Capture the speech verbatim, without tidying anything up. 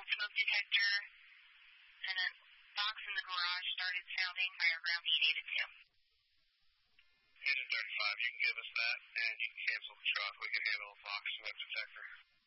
old smoke detector, and a box in the garage started sounding by around beat eight to two. Agent thirty-five, you can give us that, and you can cancel the truck. We can handle a box smoke detector.